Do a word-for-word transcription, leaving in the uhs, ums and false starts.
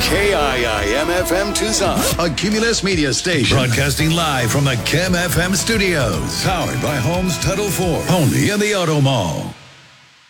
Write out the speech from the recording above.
K I I M F M Tucson, a Cumulus media station. Broadcasting live from the K I M F M studios. Powered by Homes Title four, only in the Auto Mall.